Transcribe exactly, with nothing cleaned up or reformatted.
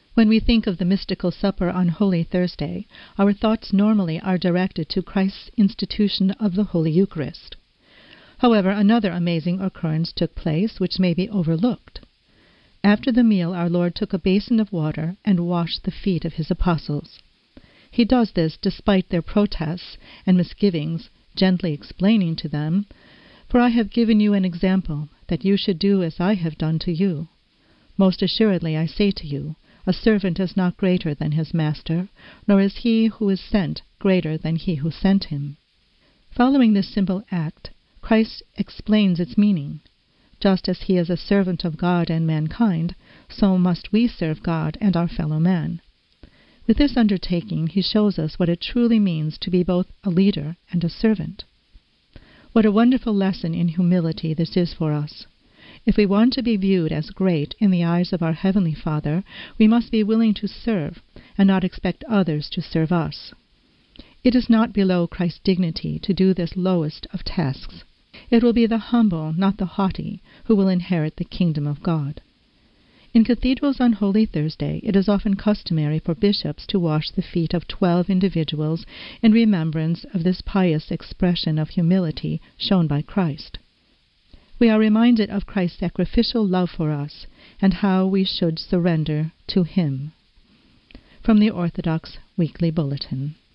When we think of the mystical supper on Holy Thursday, our thoughts normally are directed to Christ's institution of the Holy Eucharist. However, another amazing occurrence took place which may be overlooked. After the meal, our Lord took a basin of water and washed the feet of his apostles. He does this despite their protests and misgivings, gently explaining to them, "For I have given you an example, that you should do as I have done to you. Most assuredly I say to you, a servant is not greater than his master, nor is he who is sent greater than he who sent him." Following this simple act, Christ explains its meaning. Just as he is a servant of God and mankind, so must we serve God and our fellow man. With this undertaking, he shows us what it truly means to be both a leader and a servant. What a wonderful lesson in humility this is for us. If we want to be viewed as great in the eyes of our Heavenly Father, we must be willing to serve and not expect others to serve us. It is not below Christ's dignity to do this lowest of tasks. It will be the humble, not the haughty, who will inherit the kingdom of God. In cathedrals on Holy Thursday, it is often customary for bishops to wash the feet of twelve individuals in remembrance of this pious expression of humility shown by Christ. We are reminded of Christ's sacrificial love for us and how we should surrender to him. From the Orthodox Weekly Bulletin.